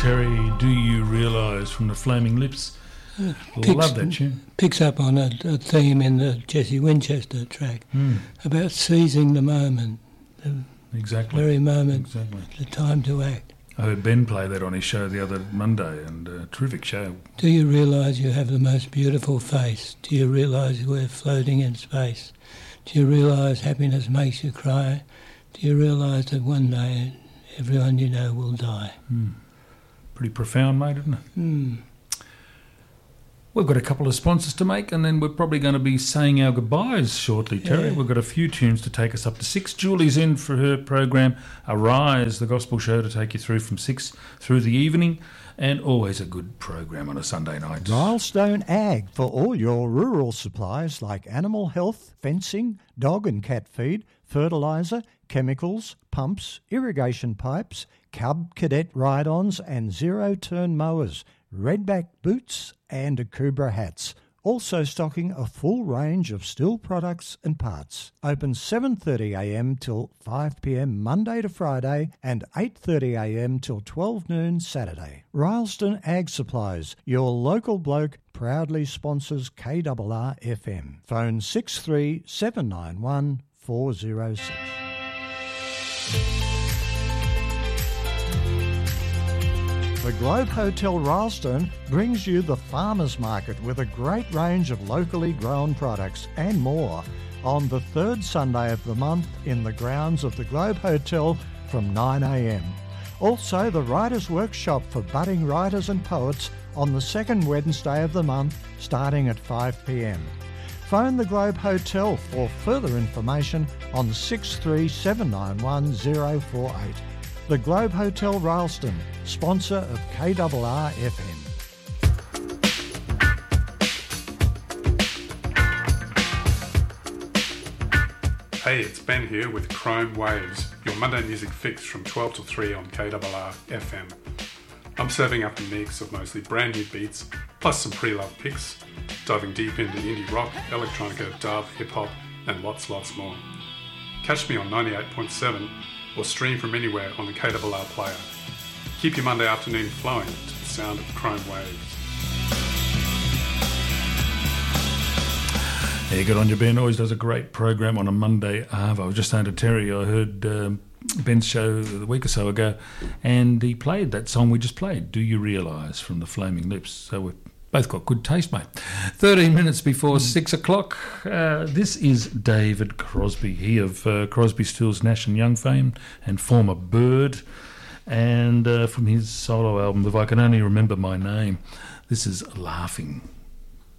Terry, Do You Realise from the Flaming Lips. Love that tune. Picks up on a theme in the Jesse Winchester track about seizing the moment. Exactly. Very moment. Exactly. The time to act. I heard Ben play that on his show the other Monday, and a terrific show. Do you realise you have the most beautiful face? Do you realise we're floating in space? Do you realise happiness makes you cry? Do you realise that one day everyone you know will die? Pretty profound, mate, isn't it? We've got a couple of sponsors to make, and then we're probably going to be saying our goodbyes shortly, Terry. Yeah. We've got a few tunes to take us up to 6. Julie's in for her program, Arise, the gospel show to take you through from 6 through the evening, and always a good program on a Sunday night. Milestone Ag for all your rural supplies like animal health, fencing, dog and cat feed, fertiliser, chemicals, pumps, irrigation pipes, Cub Cadet ride-ons and zero-turn mowers, redback boots and Akubra hats. Also stocking a full range of steel products and parts. Open 7:30am till 5pm Monday to Friday and 8:30am till 12 noon Saturday. Rylstone Ag Supplies, your local bloke, proudly sponsors KRR FM. Phone 63791 406. The Globe Hotel Rylstone brings you the Farmers Market with a great range of locally grown products and more on the third Sunday of the month in the grounds of the Globe Hotel from 9am. Also the Writers' Workshop for budding writers and poets on the second Wednesday of the month starting at 5pm. Phone the Globe Hotel for further information on 63791 048. The Globe Hotel Rylstone, sponsor of KRR FM. Hey, it's Ben here with Chrome Waves, your Monday music fix from 12 to 3 on KRR FM. I'm serving up a mix of mostly brand new beats, plus some pre-loved picks, diving deep into indie rock, electronica, dub, hip-hop, and lots more. Catch me on 98.7 or stream from anywhere on the KRR player. Keep your Monday afternoon flowing to the sound of Chrome Waves. Yeah, good on you, Ben. Always does a great program on a Monday. I was just saying to Terry, I heard Ben's show a week or so ago, and he played that song we just played, Do You Realise, from the Flaming Lips. So we've both got good taste, mate. 13 minutes before 6 o'clock. This is David Crosby. He of Crosby, Stills, Nash and Young fame and former Bird. And from his solo album, If I Can Only Remember My Name, this is Laughing.